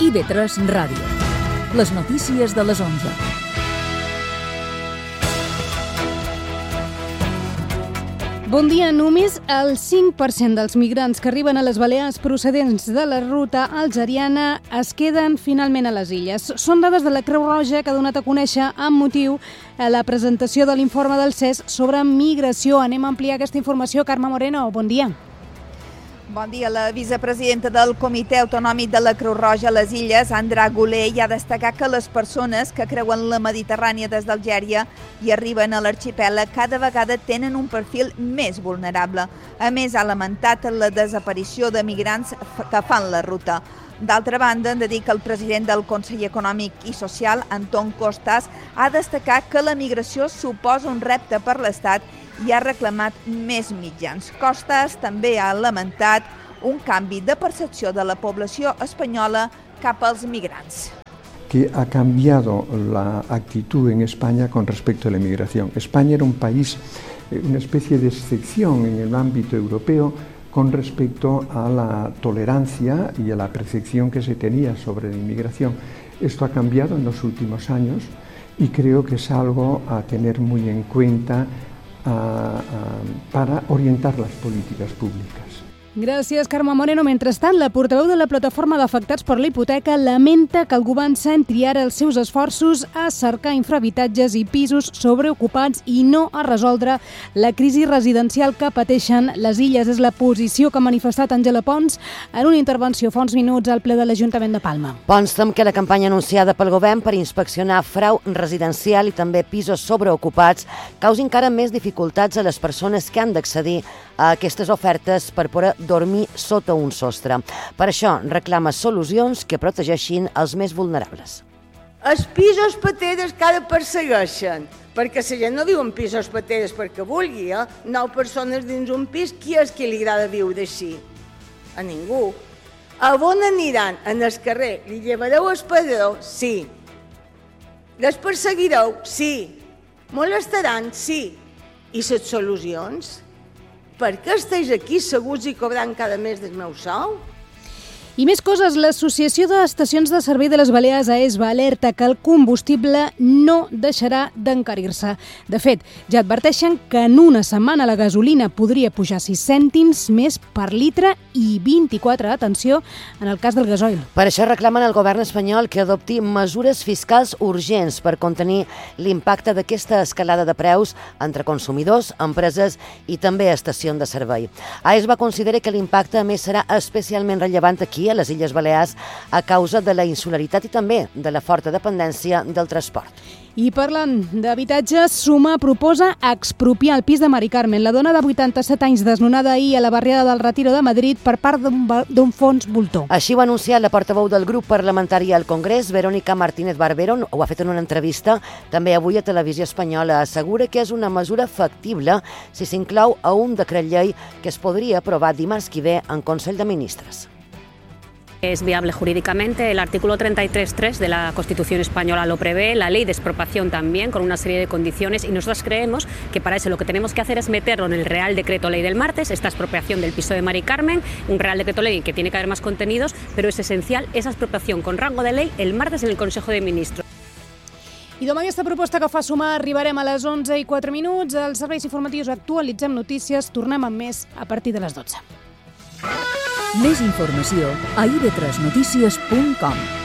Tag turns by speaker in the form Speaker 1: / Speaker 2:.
Speaker 1: IB3 Ràdio. Les notícies de les 11.
Speaker 2: Bon dia. Només el 5% dels migrants que arriben a les Balears procedents de la ruta algeriana es queden finalment a les illes. Són dades de la Creu Roja que ha donat a conèixer amb motiu la presentació de l'informe del CES sobre migració. Anem a ampliar aquesta informació. Carme Moreno, bon dia.
Speaker 3: Bon dia. La vicepresidenta del Comitè Autonòmic de la Creu Roja a les Illes, Andra Goulet, ha destacat que les persones que creuen la Mediterrània des d'Algèria i arriben a l'arxipèlag cada vegada tenen un perfil més vulnerable. A més, ha lamentat la desaparició de migrants que fan la ruta. D'altra banda, hem de dir que el president del Consell Econòmic i Social, Antón Costas, ha destacat que la migració suposa un repte per l'Estat i ha reclamat més mitjans. Costas també ha lamentat un canvi de percepció de la població espanyola cap als migrants.
Speaker 4: Que ha cambiado la actitud en España con respecto a la inmigración. España era un país, una especie de excepción en el ámbito europeo con respecto a la tolerancia y a la percepción que se tenía sobre la inmigración. Esto ha cambiado en los últimos años y creo que es algo a tener muy en cuenta para orientar las políticas públicas.
Speaker 2: Gràcies, Carme Moreno. Mentrestant, la portaveu de la Plataforma d'Afectats per la Hipoteca lamenta que el govern centri ara els seus esforços a cercar infrahabitatges i pisos sobreocupats i no a resoldre la crisi residencial que pateixen les illes. És la posició que ha manifestat Àngela Pons en una intervenció fa uns minuts al ple de l'Ajuntament de Palma.
Speaker 5: Pons tem que la campanya anunciada pel govern per inspeccionar frau residencial i també pisos sobreocupats causi encara més dificultats a les persones que han d'accedir a aquestes ofertes per poder dormir sota un sostre. Per això reclama solucions que protegeixin els més vulnerables.
Speaker 6: Els pisos pateres que ara persegueixen, perquè la gent no viu en pisos pateres perquè vulgui, 9 persones dins un pis, qui és qui li agrada viure així? A ningú. A on aniran? En el carrer. Li llevareu el padró? Sí. Les perseguireu? Sí. Molestaran? Sí. I les solucions? Per què esteu aquí segurs i cobrant cada mes del meu sou?
Speaker 2: I més coses. L'Associació d'Estacions de Servei de les Balears, AESBA, alerta que el combustible no deixarà d'encarir-se. De fet, ja adverteixen que en una setmana la gasolina podria pujar 6 cèntims més per litre i 24, atenció, en el cas del gasoil.
Speaker 5: Per això reclamen al govern espanyol que adopti mesures fiscals urgents per contenir l'impacte d'aquesta escalada de preus entre consumidors, empreses i també estacions de servei. AESBA considera que l'impacte a més serà especialment rellevant aquí a les Illes Balears a causa de la insularitat i també de la forta dependència del transport.
Speaker 2: I parlant d'habitatges, Sumar proposa expropiar el pis de Mari Carmen, la dona de 87 anys desnonada ahir a la barriada del Retiro de Madrid per part d'un fons voltor.
Speaker 5: Així ho ha anunciat la portaveu del grup parlamentari al Congrés, Verónica Martínez Barbero, ho ha fet en una entrevista també avui a Televisió Espanyola. Assegura que és una mesura factible si s'inclou a un decret llei que es podria aprovar dimarts que ve en Consell de Ministres.
Speaker 7: Es viable jurídicamente, el artículo 33.3 de la Constitución española lo prevé, la ley de expropiación también, con una serie de condiciones, y nosotros creemos que para eso lo que tenemos que hacer es meterlo en el Real Decreto Ley del martes, esta expropiación del piso de Mari Carmen, un Real Decreto Ley que tiene que haber más contenidos, pero es esencial esa expropiación con rango de ley el martes en el Consejo de Ministros.
Speaker 2: I amb aquesta proposta que fa Sumar arribarem a les 11:04. Els serveis informatius actualitzem notícies, tornem amb més a partir de les 12.
Speaker 1: Més informació a ib3notícies.com.